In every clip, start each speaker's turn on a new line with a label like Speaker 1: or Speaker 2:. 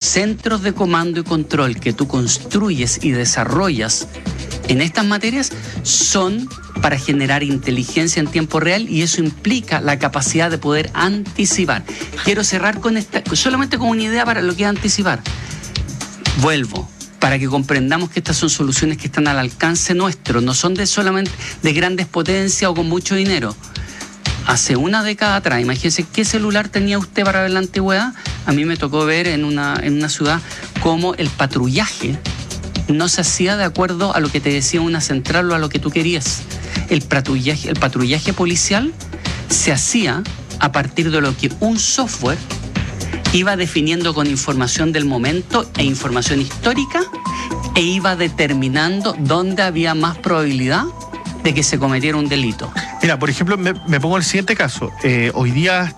Speaker 1: centros de comando y control que tú construyes y desarrollas en estas materias son para generar inteligencia en tiempo real, y eso implica la capacidad de poder anticipar. Quiero cerrar con solamente con una idea para lo que es anticipar. Vuelvo, para que comprendamos que estas son soluciones que están al alcance nuestro, no son solamente de grandes potencias o con mucho dinero. Hace una década atrás, imagínense qué celular tenía usted para ver la antigüedad. A mí me tocó ver en una ciudad cómo el patrullaje no se hacía de acuerdo a lo que te decía una central o a lo que tú querías. El patrullaje policial se hacía a partir de lo que un software iba definiendo con información del momento e información histórica, e iba determinando dónde había más probabilidad de que se cometiera un delito.
Speaker 2: Mira, por ejemplo, me pongo el siguiente caso. Hoy día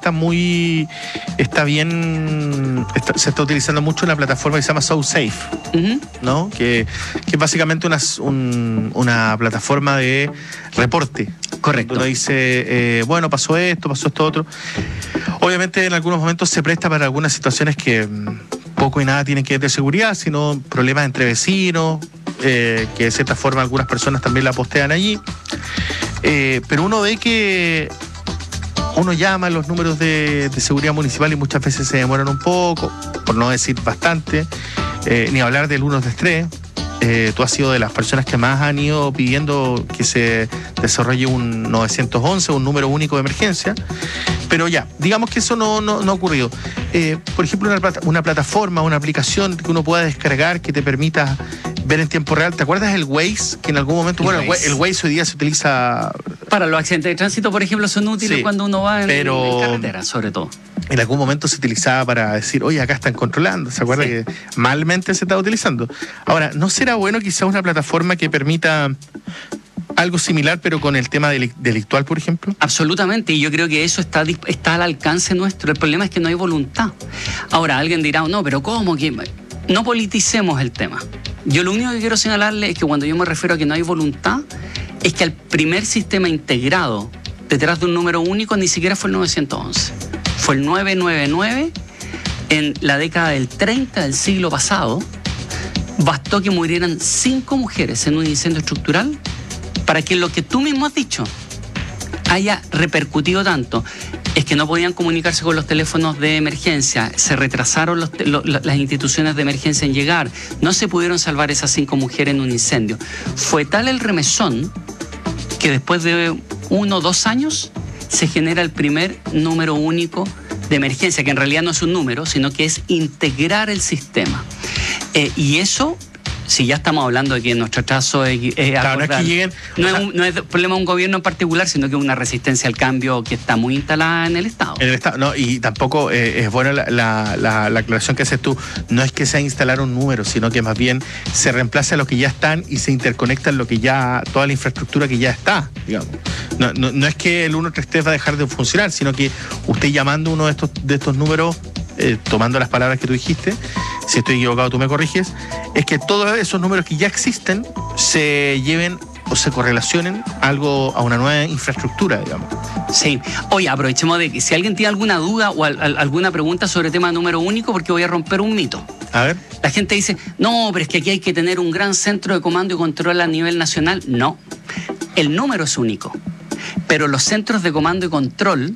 Speaker 2: se está utilizando mucho una plataforma que se llama SoSafe, ¿no? Que es básicamente una plataforma de reporte.
Speaker 1: Correcto.
Speaker 2: Uno dice, bueno, pasó esto otro. Obviamente en algunos momentos se presta para algunas situaciones que poco y nada tienen que ver de seguridad, sino problemas entre vecinos, que de cierta forma algunas personas también la postean allí. Pero uno ve que uno llama a los números de seguridad municipal y muchas veces se demoran un poco, por no decir bastante, ni hablar del 123. Tú has sido de las personas que más han ido pidiendo que se desarrolle un 911, un número único de emergencia, pero ya, digamos que eso no ha ocurrido. Por ejemplo, una plataforma, una aplicación que uno pueda descargar que te permita ver en tiempo real. ¿Te acuerdas del Waze? Que en algún momento, el Waze hoy día se utiliza
Speaker 1: para los accidentes de tránsito, por ejemplo, son útiles, sí, cuando uno va en carretera, sobre todo.
Speaker 2: En algún momento se utilizaba para decir, oye, acá están controlando. ¿Se acuerda? Sí. Que malmente se está utilizando. Ahora, ¿no será bueno quizás una plataforma que permita algo similar, pero con el tema delictual, por ejemplo?
Speaker 1: Absolutamente, y yo creo que eso está al alcance nuestro. El problema es que no hay voluntad. Ahora, alguien dirá, no, pero ¿cómo? Que no politicemos el tema. Yo lo único que quiero señalarle es que cuando yo me refiero a que no hay voluntad, es que el primer sistema integrado detrás de un número único ni siquiera fue el 911. Fue el 999 en la década del 30 del siglo pasado. Bastó que murieran 5 mujeres en un incendio estructural para que lo que tú mismo has dicho haya repercutido tanto. Es que no podían comunicarse con los teléfonos de emergencia, se retrasaron las instituciones de emergencia en llegar, no se pudieron salvar esas 5 mujeres en un incendio. Fue tal el remesón que después de 1 o 2 años se genera el primer número único de emergencia, que en realidad no es un número, sino que es integrar el sistema. Y eso, si ya estamos hablando de que nuestro trazo es
Speaker 2: claro, no es que lleguen,
Speaker 1: no es problema de un gobierno en particular, sino que es una resistencia al cambio que está muy instalada en el Estado.
Speaker 2: En el Estado, no, y tampoco es buena la aclaración que haces tú. No es que sea instalar un número, sino que más bien se reemplaza lo que ya están y se interconecta lo que ya, toda la infraestructura que ya está, digamos. No es que el 133 va a dejar de funcionar, sino que usted llamando uno de estos números, tomando las palabras que tú dijiste, si estoy equivocado tú me corriges, es que todos esos números que ya existen se lleven o se correlacionen a una nueva infraestructura, digamos.
Speaker 1: Sí. Oye, aprovechemos de que si alguien tiene alguna duda o alguna pregunta sobre el tema de número único, porque voy a romper un mito.
Speaker 2: A ver.
Speaker 1: La gente dice, no, pero es que aquí hay que tener un gran centro de comando y control a nivel nacional. No, el número es único, pero los centros de comando y control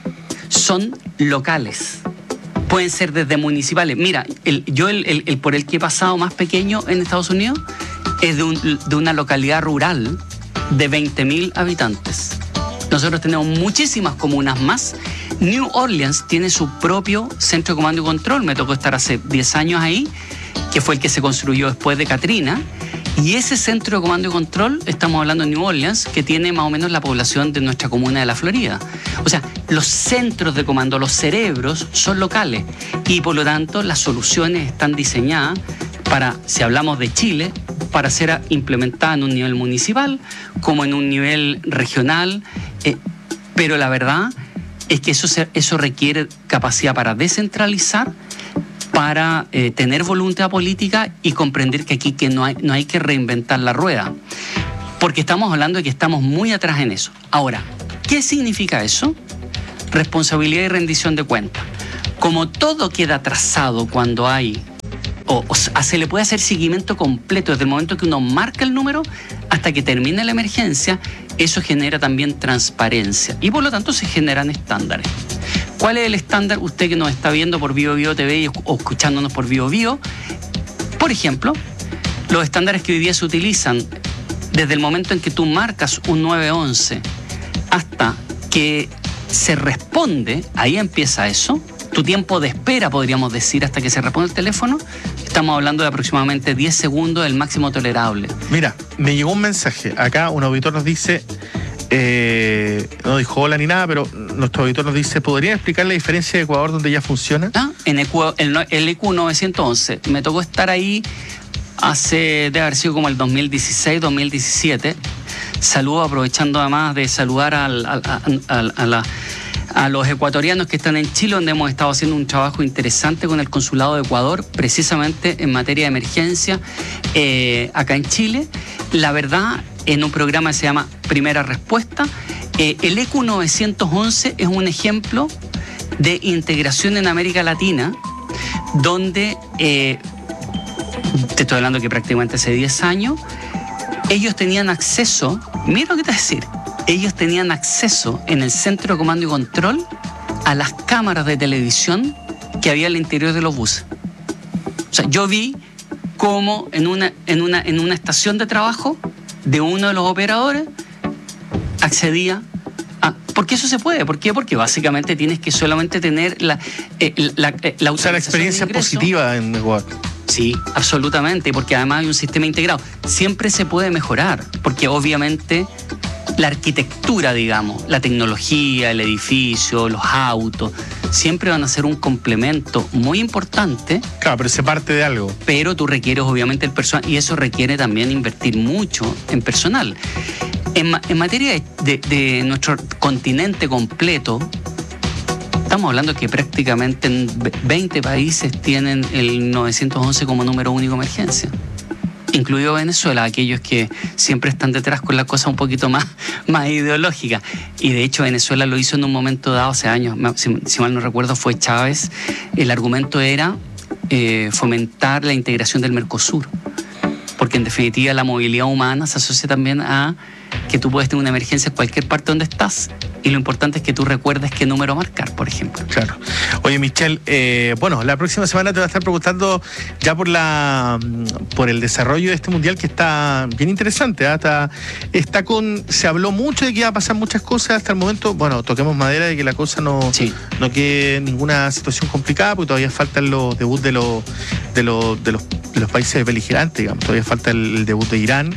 Speaker 1: son locales. Pueden ser desde municipales. Mira, el por el que he pasado más pequeño en Estados Unidos es de una localidad rural de 20.000 habitantes. Nosotros tenemos muchísimas comunas más. New Orleans tiene su propio centro de comando y control. Me tocó estar hace 10 años ahí, que fue el que se construyó después de Katrina. Y ese centro de comando y control, estamos hablando de New Orleans, que tiene más o menos la población de nuestra comuna de la Florida. O sea, los centros de comando, los cerebros, son locales. Y por lo tanto, las soluciones están diseñadas para, si hablamos de Chile, para ser implementadas en un nivel municipal, como en un nivel regional. Pero la verdad es que eso requiere capacidad para descentralizar, para tener voluntad política y comprender que aquí no hay que reinventar la rueda. Porque estamos hablando de que estamos muy atrás en eso. Ahora, ¿qué significa eso? Responsabilidad y rendición de cuentas. Como todo queda trazado cuando hay se le puede hacer seguimiento completo desde el momento que uno marca el número hasta que termine la emergencia. Eso genera también transparencia y por lo tanto se generan estándares. ¿Cuál es el estándar? Usted que nos está viendo por Vivo Vivo TV o escuchándonos por Vivo Vivo, por ejemplo, los estándares que hoy día se utilizan desde el momento en que tú marcas un 911 hasta que se responde, ahí empieza eso. Tu tiempo de espera, podríamos decir, hasta que se responde el teléfono, estamos hablando de aproximadamente 10 segundos, el máximo tolerable.
Speaker 2: Mira, me llegó un mensaje. Acá un auditor nos dice, no dijo hola ni nada, pero nuestro auditor nos dice, ¿podrían explicar la diferencia de Ecuador donde ya funciona?
Speaker 1: En el EQ 911, me tocó estar ahí debe haber sido como el 2016, 2017. Saludo, aprovechando además de saludar a los ecuatorianos que están en Chile, donde hemos estado haciendo un trabajo interesante con el Consulado de Ecuador, precisamente en materia de emergencia, acá en Chile. La verdad, en un programa que se llama Primera Respuesta, el EQ 911 es un ejemplo de integración en América Latina, donde, te estoy hablando que prácticamente hace 10 años, ellos tenían acceso, mira lo que te voy a decir, ellos tenían acceso en el centro de comando y control a las cámaras de televisión que había al interior de los buses. O sea, yo vi cómo en una estación de trabajo de uno de los operadores accedía a... Porque eso se puede. ¿Por qué? Porque básicamente tienes que solamente tener la
Speaker 2: o sea, la experiencia positiva en Ecuador.
Speaker 1: Sí, absolutamente, porque además hay un sistema integrado. Siempre se puede mejorar, porque obviamente la arquitectura, digamos, la tecnología, el edificio, los autos, siempre van a ser un complemento muy importante.
Speaker 2: Claro, pero se parte de algo.
Speaker 1: Pero tú requieres obviamente el personal y eso requiere también invertir mucho en personal. En materia de nuestro continente completo, estamos hablando que prácticamente en 20 países tienen el 911 como número único de emergencia. Incluido Venezuela, aquellos que siempre están detrás con la cosa un poquito más ideológica. Y de hecho Venezuela lo hizo en un momento dado, hace años, si mal no recuerdo fue Chávez. El argumento era fomentar la integración del Mercosur, porque en definitiva la movilidad humana se asocia también a que tú puedes tener una emergencia en cualquier parte donde estás y lo importante es que tú recuerdes qué número marcar, por ejemplo.
Speaker 2: Claro. Oye, Michelle, bueno, la próxima semana te voy a estar preguntando ya por el desarrollo de este mundial que está bien interesante. Se habló mucho de que iba a pasar muchas cosas hasta el momento. Bueno, toquemos madera de que la cosa no quede en ninguna situación complicada, porque todavía faltan los debuts de los países beligerantes, digamos. Todavía falta el debut de Irán,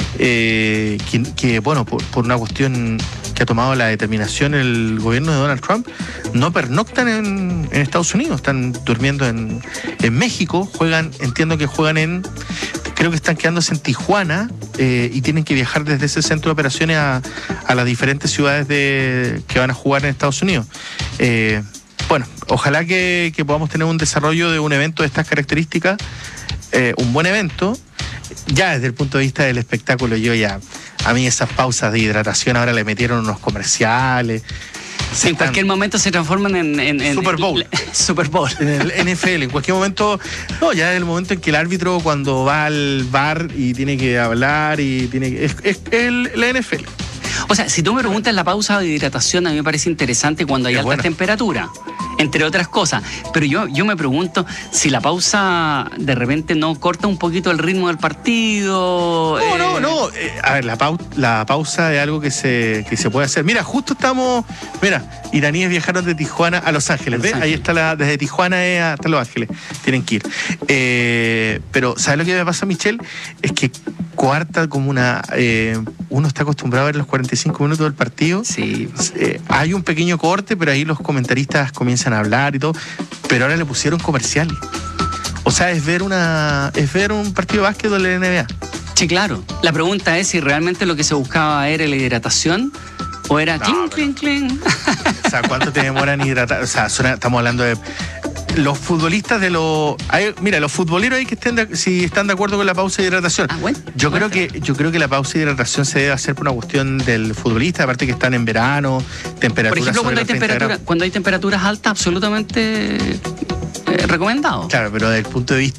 Speaker 2: que bueno, por una cuestión que ha tomado la determinación el gobierno de Donald Trump, no pernoctan en Estados Unidos, están durmiendo en México, entiendo que creo que están quedándose en Tijuana y tienen que viajar desde ese centro de operaciones a las diferentes ciudades que van a jugar en Estados Unidos. Bueno, ojalá que podamos tener un desarrollo de un evento de estas características, un buen evento. Ya desde el punto de vista del espectáculo, a mí esas pausas de hidratación ahora le metieron unos comerciales.
Speaker 1: En cualquier momento se transforman en
Speaker 2: Super Bowl.
Speaker 1: Super Bowl.
Speaker 2: En el NFL, en cualquier momento. No, ya es el momento en que el árbitro cuando va al bar y tiene que hablar es la NFL.
Speaker 1: O sea, si tú me preguntas la pausa de hidratación, a mí me parece interesante cuando hay alta temperatura, entre otras cosas. Pero yo me pregunto si la pausa de repente no corta un poquito el ritmo del partido.
Speaker 2: No. A ver, la pausa es algo que se puede hacer. Mira, justo iraníes viajaron de Tijuana a Los Ángeles. ¿Ves? Ahí está desde Tijuana hasta Los Ángeles. Tienen que ir. Pero, ¿sabes lo que me pasa, Michelle? Es que cuarta como uno está acostumbrado a ver los 45 minutos del partido.
Speaker 1: Sí.
Speaker 2: Hay un pequeño corte, pero ahí los comentaristas comienzan a hablar y todo, pero ahora le pusieron comerciales. O sea, es ver un partido de básquetbol de la NBA.
Speaker 1: Sí, claro. La pregunta es si realmente lo que se buscaba era la hidratación o era clink.
Speaker 2: O sea, ¿cuánto te demoran hidratar? O sea, estamos hablando de los futbolistas los futboleros ahí si están de acuerdo con la pausa de hidratación.
Speaker 1: Bueno,
Speaker 2: yo creo que la pausa de hidratación se debe hacer por una cuestión del futbolista, aparte que están en verano, temperaturas.
Speaker 1: Por ejemplo, cuando hay temperaturas altas, absolutamente recomendado.
Speaker 2: Claro, pero desde el punto de vista